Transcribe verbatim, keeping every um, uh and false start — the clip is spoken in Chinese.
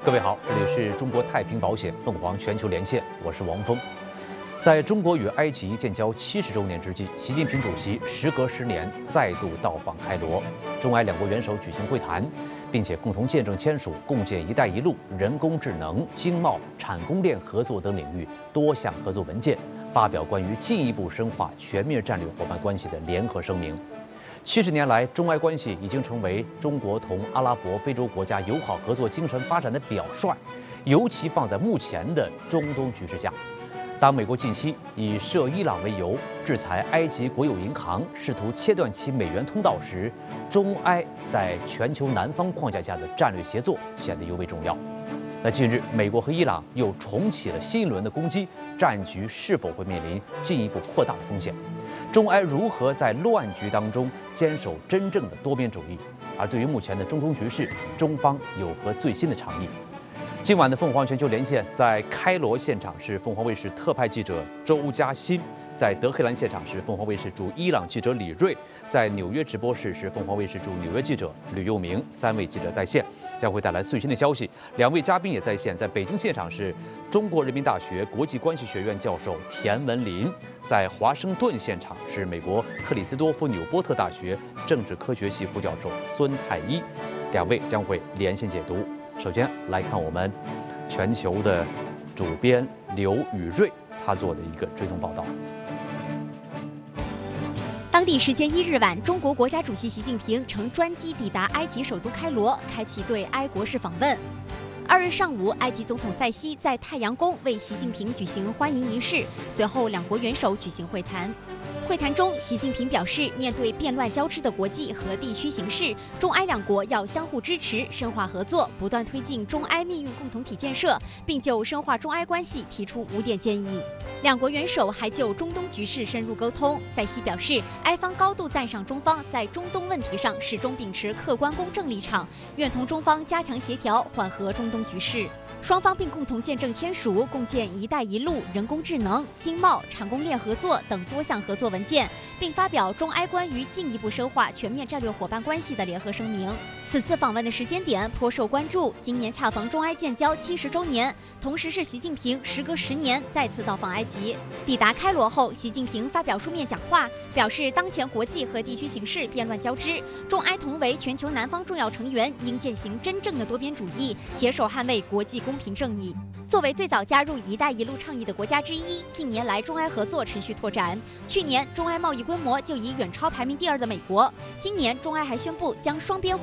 各位好，这里是中国太平保险凤凰全球连线，我是王峰。在中国与埃及建交七十周年之际，习近平主席时隔十年再度到访开罗，中埃两国元首举行会谈，并且共同见证签署共建“一带一路”人工智能、经贸、产供链合作等领域多项合作文件，发表关于进一步深化全面战略伙伴关系的联合声明。七十年来，中埃关系已经成为中国同阿拉伯、非洲国家友好合作精神发展的表率，尤其放在目前的中东局势下。当美国近期以涉伊朗为由制裁埃及国有银行，试图切断其美元通道时，中埃在全球南方框架下的战略协作显得尤为重要。那近日，美国和伊朗又重启了新一轮的攻击，战局是否会面临进一步扩大的风险？中埃如何在乱局当中坚守真正的多边主义？而对于目前的中东局势，中方有何最新的倡议？今晚的凤凰全球连线在开罗现场是凤凰卫视特派记者周嘉欣，在德黑兰现场是凤凰卫视驻伊朗记者李锐，在纽约直播室是凤凰卫视驻纽约记者吕佑明，三位记者在线，将会带来最新的消息。两位嘉宾也在线，在北京现场是中国人民大学国际关系学院教授田文林，在华盛顿现场是美国克里斯多夫纽波特大学政治科学系副教授孙太一，两位将会连线解读。首先来看我们全球的主编刘宇瑞他做的一个追踪报道。 当地时间一日晚，中国国家主席习近平乘专机抵达埃及首都开罗，开启对埃国事访问。二日上午，埃及总统塞西在太阳宫为习近平举行欢迎仪式，随后两国元首举行会谈。会谈中，习近平表示，面对变乱交织的国际和地区形势，中埃两国要相互支持，深化合作，不断推进中埃命运共同体建设，并就深化中埃关系提出五点建议。两国元首还就中东局势深入沟通。塞西表示，埃方高度赞赏中方在中东问题上始终秉持客观公正立场，愿同中方加强协调，缓和中东局势。双方并共同见证签署共建“一带一路”人工智能、经贸、产供链合作等多项合作文件，并发表中埃关于进一步深化全面战略伙伴关系的联合声明。此次访问的时间点颇受关注，今年恰逢中埃建交七十周年，同时是习近平时隔十年再次到访埃及。抵达开罗后，习近平发表书面讲话，表示当前国际和地区形势变乱交织，中埃同为全球南方重要成员，应践行真正的多边主义，携手捍卫国际公平正义。作为最早加入“一带一路”倡议的国家之一，近年来中埃合作持续拓展。去年，中埃贸易规模就已远超排名第二的美国。今年，中埃还宣布将双边